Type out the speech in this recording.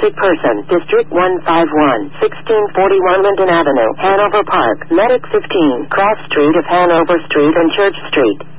Sick person, District 151, 1641 Linden Avenue, Hanover Park, Medic 15, Cross Street of Hanover Street and Church Street.